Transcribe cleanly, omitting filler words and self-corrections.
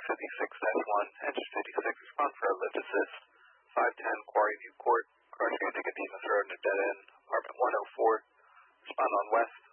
56-1, engine 56, respond for a lift assist. 510 Quarry View Court, crossing Nicodemus Road in a dead end, apartment 104. Respond on west.